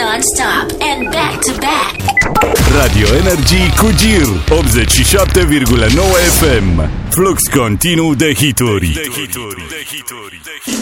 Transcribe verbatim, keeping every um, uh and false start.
non-stop and back-to-back. Radio Energy cu Gir optzeci și șapte virgulă nouă F M. Flux continuu de hituri. De hituri. De hituri.